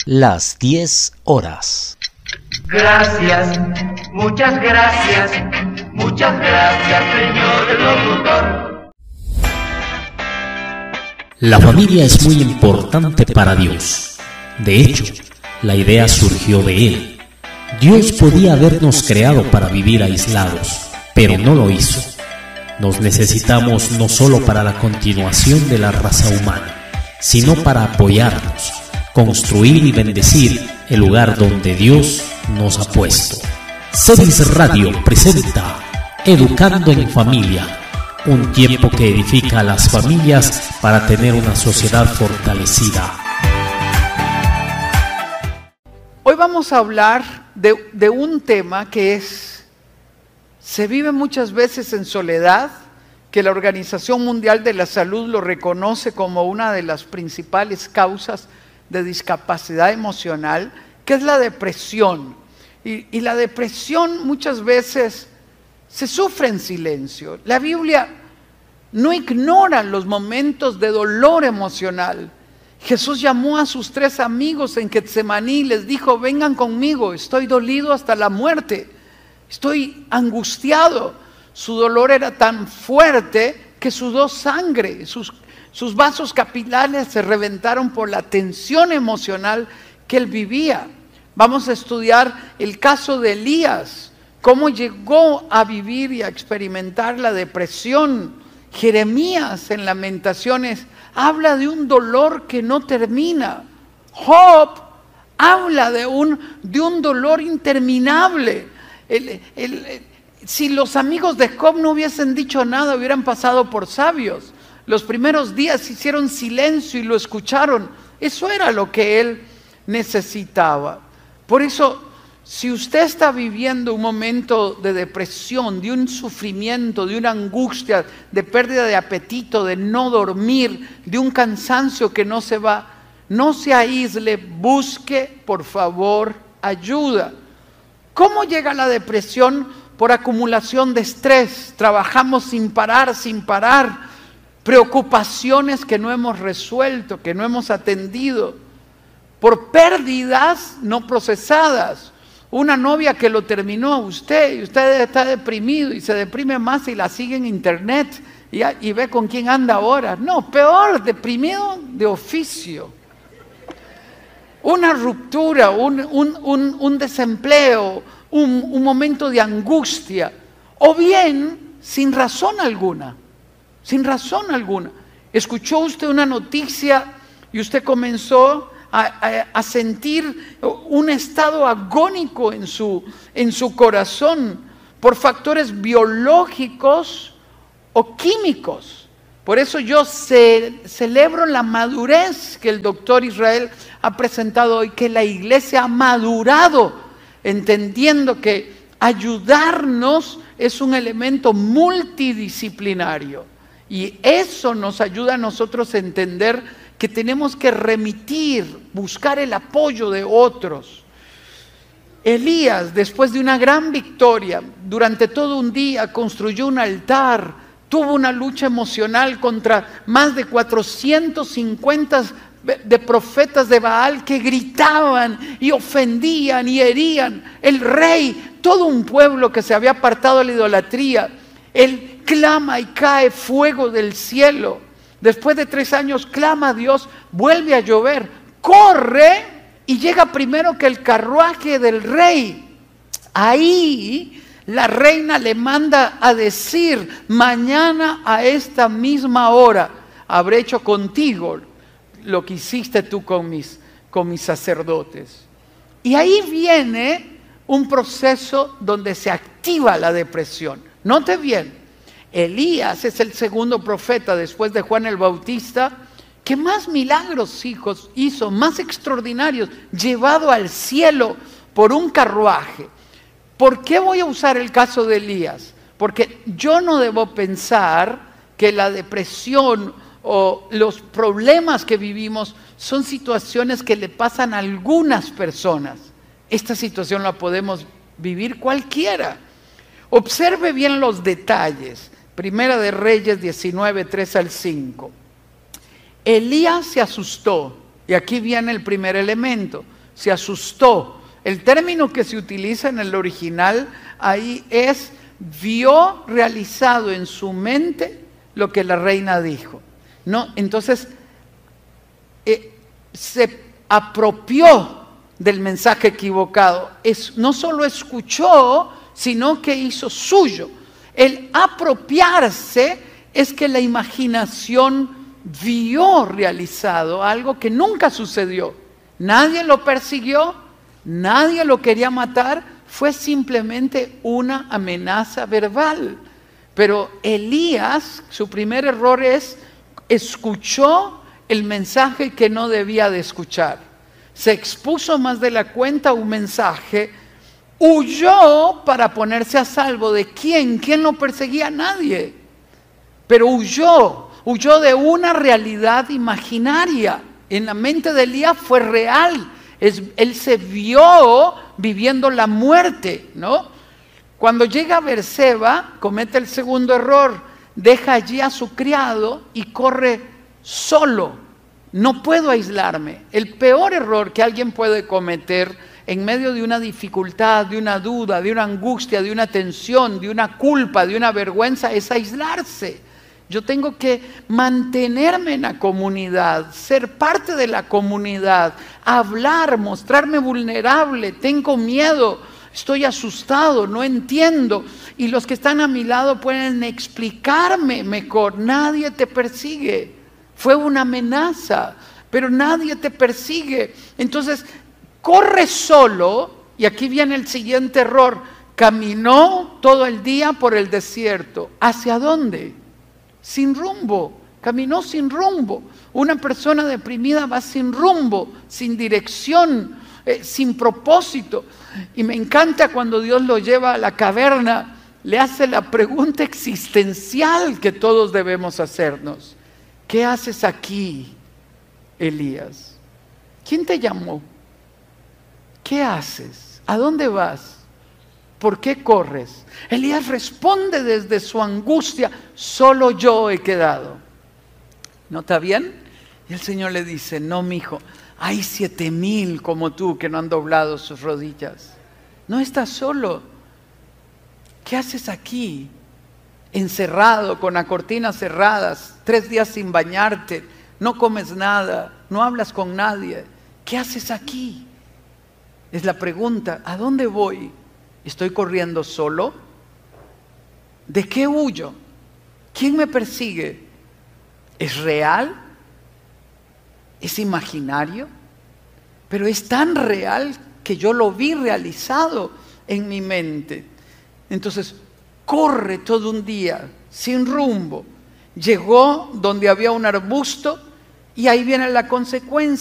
Las 10 horas. Gracias, muchas gracias, señor locutor. La familia es muy importante para Dios. De hecho, la idea surgió de Él. Dios podía habernos creado para vivir aislados, pero no lo hizo. Nos necesitamos no solo para la continuación de la raza humana, sino para apoyarnos, construir y bendecir el lugar donde Dios nos ha puesto. Celis Radio presenta Educando en Familia, un tiempo que edifica a las familias para tener una sociedad fortalecida. Hoy vamos a hablar de un tema que se vive muchas veces en soledad, que la Organización Mundial de la Salud lo reconoce como una de las principales causas de discapacidad emocional, que es la depresión. Y la depresión muchas veces se sufre en silencio. La Biblia no ignora los momentos de dolor emocional. Jesús llamó a sus 3 amigos en Getsemaní y les dijo: vengan conmigo, estoy dolido hasta la muerte, estoy angustiado. Su dolor era tan fuerte que sudó sangre, sus vasos capilares se reventaron por la tensión emocional que él vivía. Vamos a estudiar el caso de Elías, cómo llegó a vivir y a experimentar la depresión. Jeremías en Lamentaciones habla de un dolor que no termina. Job habla de un dolor interminable. Si los amigos de Job no hubiesen dicho nada, hubieran pasado por sabios. Los primeros días hicieron silencio y lo escucharon. Eso era lo que él necesitaba. Por eso, si usted está viviendo un momento de depresión, de un sufrimiento, de una angustia, de pérdida de apetito, de no dormir, de un cansancio que no se va, no se aísle, busque por favor ayuda. ¿Cómo llega la depresión? Por acumulación de estrés. Trabajamos sin parar, preocupaciones que no hemos resuelto, que no hemos atendido, por pérdidas no procesadas. Una novia que lo terminó a usted y usted está deprimido y se deprime más y la sigue en internet y ve con quién anda ahora. No, peor, deprimido de oficio. Una ruptura, un desempleo, un momento de angustia, o bien sin razón alguna. Escuchó usted una noticia y usted comenzó a sentir un estado agónico en su corazón por factores biológicos o químicos. Por eso yo celebro la madurez que el doctor Israel ha presentado hoy, que la iglesia ha madurado, entendiendo que ayudarnos es un elemento multidisciplinario. Y eso nos ayuda a nosotros a entender que tenemos que buscar el apoyo de otros. Elías, después de una gran victoria, durante todo un día construyó un altar, tuvo una lucha emocional contra más de 450 de profetas de Baal que gritaban y ofendían y herían. El rey, todo un pueblo que se había apartado de la idolatría, él clama y cae fuego del cielo. Después de 3 años clama a Dios, vuelve a llover, corre y llega primero que el carruaje del rey. Ahí la reina le manda a decir: mañana a esta misma hora habré hecho contigo lo que hiciste tú con mis sacerdotes. Y ahí viene un proceso donde se activa la depresión. Note bien, Elías es el segundo profeta después de Juan el Bautista que más milagros hizo, más extraordinarios, llevado al cielo por un carruaje. ¿Por qué voy a usar el caso de Elías? Porque yo no debo pensar que la depresión o los problemas que vivimos son situaciones que le pasan a algunas personas. Esta situación la podemos vivir cualquiera. Observe bien los detalles. Primera de Reyes 19, 3 al 5. Elías se asustó, y aquí viene el primer elemento. se asustó. El término que se utiliza en el original ahí es: vio realizado en su mente lo que la reina dijo. No, entonces se apropió del mensaje equivocado. No solo escuchó, sino que hizo suyo. El apropiarse es que la imaginación vio realizado algo que nunca sucedió. Nadie lo persiguió, nadie lo quería matar, fue simplemente una amenaza verbal. Pero Elías, su primer error es: escuchó el mensaje que no debía de escuchar. Se expuso más de la cuenta a un mensaje, huyó para ponerse a salvo. ¿De quién? ¿Quién no perseguía a nadie? Pero huyó de una realidad imaginaria. En la mente de Elías fue real. Él se vio viviendo la muerte, ¿no? Cuando llega a Berseba, comete el segundo error. Deja allí a su criado y corre solo. No puedo aislarme. El peor error que alguien puede cometer en medio de una dificultad, de una duda, de una angustia, de una tensión, de una culpa, de una vergüenza, es aislarse. Yo tengo que mantenerme en la comunidad, ser parte de la comunidad, hablar, mostrarme vulnerable. Tengo miedo, estoy asustado, no entiendo. Y los que están a mi lado pueden explicarme mejor. Nadie te persigue. Fue una amenaza, pero nadie te persigue. Entonces, corre solo, y aquí viene el siguiente error. Caminó todo el día por el desierto. ¿Hacia dónde? Sin rumbo. Caminó sin rumbo. Una persona deprimida va sin rumbo, sin dirección, sin propósito. Y me encanta cuando Dios lo lleva a la caverna, le hace la pregunta existencial que todos debemos hacernos. ¿Qué haces aquí, Elías? ¿Quién te llamó? ¿Qué haces? ¿A dónde vas? ¿Por qué corres? Elías responde desde su angustia: solo yo he quedado. ¿No está bien? Y el Señor le dice: no, mijo, hay 7,000 como tú que no han doblado sus rodillas. No estás solo. ¿Qué haces aquí? Encerrado, con las cortinas cerradas, 3 días sin bañarte, no comes nada, no hablas con nadie. ¿Qué haces aquí? Es la pregunta. ¿A dónde voy? ¿Estoy corriendo solo? ¿De qué huyo? ¿Quién me persigue? ¿Es real? ¿Es imaginario? Pero es tan real que yo lo vi realizado en mi mente. Entonces, corre todo un día, sin rumbo. Llegó donde había un arbusto y ahí viene la consecuencia.